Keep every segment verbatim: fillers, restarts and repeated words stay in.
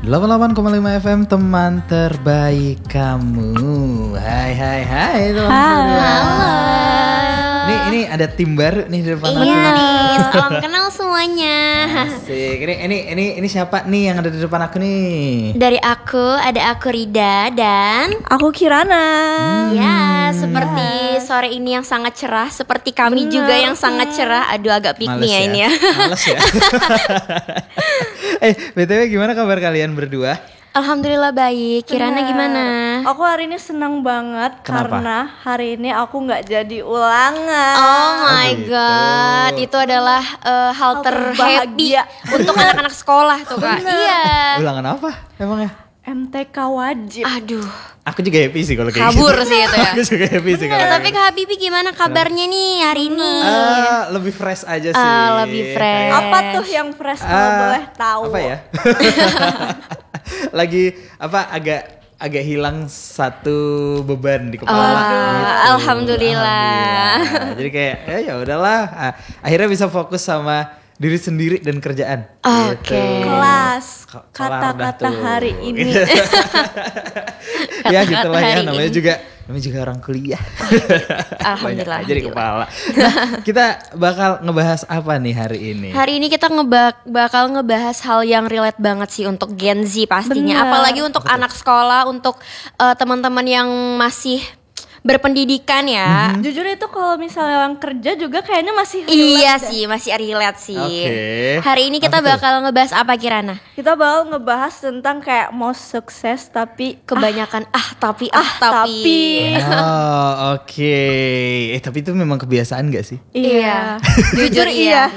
delapan puluh delapan koma lima F M teman terbaik kamu. Hai hai hai teman berdua. Ini ini ada tim baru nih di depan aku. Iya nih, salam kenal semuanya. Asik. Ini ini ini ini siapa nih yang ada di depan aku nih? Dari aku ada aku Rida dan aku Kirana. Hmm. Ya, seperti sore ini yang sangat cerah, seperti kami Bener. juga yang sangat cerah. Aduh agak piknik ya ini ya. Males ya. Eh, B T W gimana kabar kalian berdua? Alhamdulillah baik. Kirana Bener. gimana? Aku hari ini senang banget. Kenapa? Karena hari ini aku nggak jadi ulangan. Oh my Oh, gitu. god, itu adalah uh, hal Hal terhappy terbahagia. untuk anak-anak sekolah tuh kak. Bener. Iya. Ulangan apa emangnya? M T K wajib. Aduh, Aku juga happy sih kalau kayak kabur gitu. sih itu ya. Aku juga happy sih kalau. Ya, kayak tapi gitu. Kak Habibie gimana kabarnya nih hari ini? Eh, lebih fresh aja sih. Ah, lebih fresh. Kayak- Apa tuh yang fresh kalau Ah, boleh tahu? Apa ya? Lagi apa agak agak hilang satu beban di kepala. Oh, gitu. alhamdulillah. Alhamdulillah. Jadi kayak ya ya udahlah. Ah, akhirnya bisa fokus sama diri sendiri dan kerjaan. Oke. Gitu. Kelas Ke- kelar dah kata-kata tuh. hari ini. Ya Kata-kata gitulah ya hari namanya ini. juga namanya juga orang kuliah. Alhamdulillah, Banyak aja di alhamdulillah. kepala. Nah, kita bakal ngebahas apa nih hari ini? Hari ini kita ngebak bakal ngebahas hal yang relate banget sih untuk Gen Z pastinya. Bener. Apalagi untuk anak sekolah, untuk eh, teman-teman yang masih berpendidikan ya. Jujur itu kalau misalnya orang kerja juga kayaknya masih relate Iya deh. sih, masih relate sih. Oke. Hari ini kita Apa tuh? bakal ngebahas apa Kirana? Kita bakal ngebahas tentang kayak mau sukses tapi Kebanyakan ah, tapi ah, ah, tapi. tapi. Oh, oke. Eh, tapi itu memang kebiasaan gak sih? Iya. Jujur iya.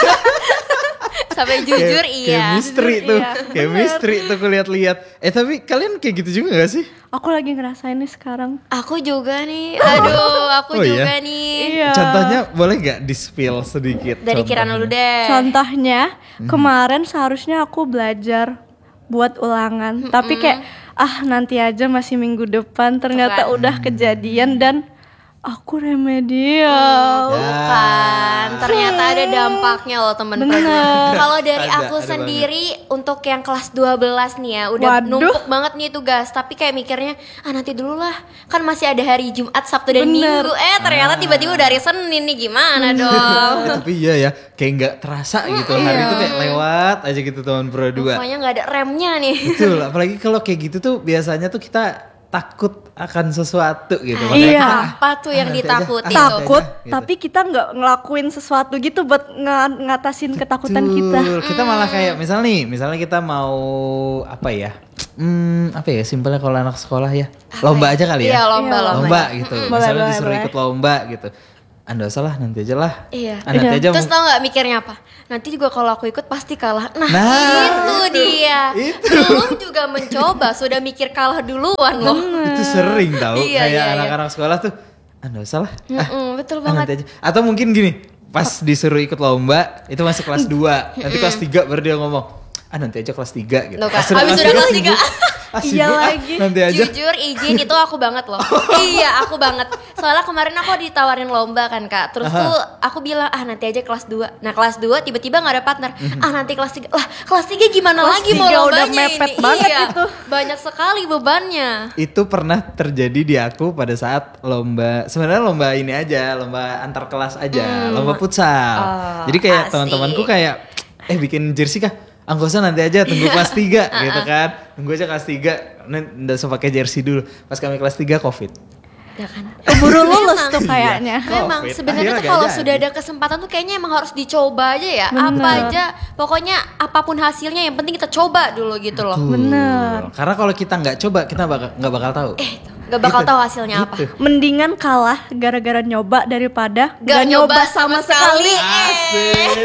Sampai jujur Kayak- iya. Kayak misteri Jujur tuh. iya. Kayak misteri tuh aku lihat-lihat. Eh, tapi kalian kayak gitu juga gak sih? Aku lagi ngerasain nih sekarang. Aku juga nih. Aduh, aku Oh, iya? juga nih. Iya. Contohnya boleh gak di-spill sedikit? Dari Kirana contohnya? dulu deh. Contohnya Mhm. kemarin seharusnya aku belajar buat ulangan, tapi kayak ah nanti aja masih minggu depan. Ternyata Tuh kan. udah kejadian dan aku remedial. Ya. Kan, ternyata ada dampaknya loh temen Bener. Pradua. Kalau dari Ada, aku ada sendiri untuk yang kelas dua belas nih ya, udah Waduh. numpuk banget nih tugas. Tapi kayak mikirnya, ah nanti dulu lah, kan masih ada hari Jumat, Sabtu dan Bener. Minggu. Eh ternyata Ah. tiba-tiba udah hari Senin nih, gimana Eh, dong? tapi iya ya, kayak nggak terasa gitu. Hari itu kayak lewat aja gitu teman Pro dua. Pokoknya nggak ada remnya nih. Betul, apalagi kalau kayak gitu tuh biasanya tuh kita takut akan sesuatu gitu. Ah, Makanya, Iya. ah, Apa tuh yang nanti aja, ditakuti ah, tuh? nanti Takut, aja, gitu. tapi kita nggak ngelakuin sesuatu gitu buat nga- ngatasin ketakutan kita. Betul. Kita malah kayak misal nih, misalnya kita mau apa ya? Hmm, apa ya simpelnya kalau anak sekolah ya? Lomba aja kali ya. Iya, lomba, Iya, lomba. gitu. Boleh, Misalnya boleh, disuruh boleh. ikut lomba gitu. Anda salah nanti aja lah. Iya. Ah, nanti aja Terus mau- tau nggak mikirnya apa? Nanti juga kalau aku ikut pasti kalah. Nah, Nah, itu dia. itu. Belum juga mencoba, sudah mikir kalah duluan loh. itu sering tahu Iya, kayak iya, iya. anak-anak sekolah tuh. Anda salah. Ah, Mm-mm, betul ah, nanti banget. aja. Atau mungkin gini, pas disuruh ikut lomba itu masih kelas dua, nanti kelas tiga baru dia ngomong, ah nanti aja kelas tiga gitu. Loh, Kak, Pas habis udah kelas tiga. sibuk, ah, sibuk, Iya ah, lagi. nanti aja. Jujur izin itu aku banget loh. Iya, aku banget. Soalnya kemarin aku ditawarin lomba kan, Kak. Terus Aha. tuh aku bilang, "Ah, nanti aja kelas dua." Nah, kelas dua tiba-tiba nggak ada partner. Ah, nanti kelas tiga. Lah, kelas tiga gimana Kelas lagi mau tiga lombanya udah mepet ini? banget Iya, itu. banyak sekali bebannya. Itu pernah terjadi di aku pada saat lomba, sebenarnya lomba ini aja, lomba antar kelas aja, lomba futsal. Oh, Jadi kayak asik. teman-temanku kayak, eh bikin jersey kah? Ah nggak usah nanti aja tunggu kelas tiga gitu kan. Tunggu aja kelas tiga, nggak usah pakai jersey dulu. Pas kami kelas tiga covid. Ya kan? Keburu lulus Memang. tuh kayaknya. Memang Covid, sebenarnya akhirnya tuh gak kalau jadi. sudah ada kesempatan tuh kayaknya emang harus dicoba aja ya. Bener. Apa aja, pokoknya apapun hasilnya yang penting kita coba dulu gitu loh. Tuh. Bener. Karena kalau kita nggak coba, kita bakal nggak bakal tahu. Eh, gak bakal Gitu. tahu hasilnya apa. Gitu. Mendingan kalah gara-gara nyoba daripada Gak nyoba sama sekali. Asik.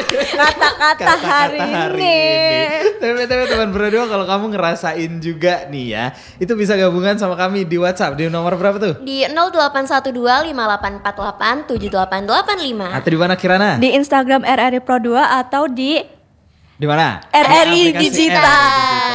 Kata-kata hari ini. Tapi tapi teman berdua kalau kamu ngerasain juga nih ya, itu bisa gabungan sama kami di WhatsApp di nomor berapa tuh? Di nol delapan satu dua lima delapan empat delapan tujuh delapan delapan lima. Atau di mana Kirana? Di Instagram R R I Pro dua atau di Di mana? R R I Aplikasi Digital. R R I Digital.